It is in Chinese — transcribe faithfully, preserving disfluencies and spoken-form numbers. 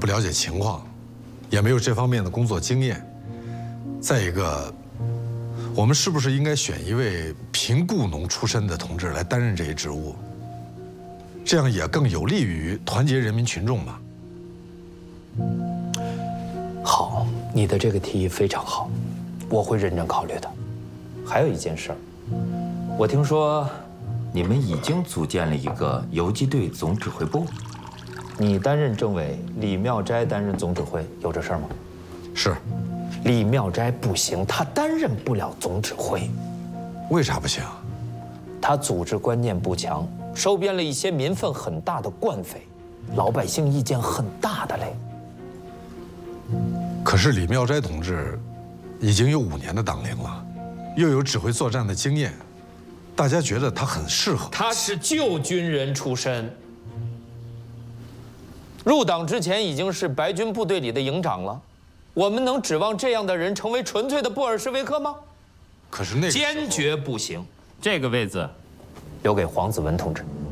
不了解情况，也没有这方面的工作经验。再一个，我们是不是应该选一位贫雇农出身的同志来担任这一职务？这样也更有利于团结人民群众嘛。 好，你的这个提议非常好，我会认真考虑的。还有一件事儿，我听说你们已经组建了一个游击队总指挥部。 你担任政委，李妙斋担任总指挥，有这事儿吗？ 是。 李妙斋不行，他担任不了总指挥。 为啥不行？ 他组织观念不强，收编了一些民愤很大的惯匪，老百姓意见很大的嘞。 可是李妙斋同志已经有五年的党龄了，又有指挥作战的经验，大家觉得他很适合。 他是旧军人出身。入党之前已经是白军部队里的营长了，我们能指望这样的人成为纯粹的布尔什维克吗？ 可是那个坚决不行， 这个位子留给黄子文同志。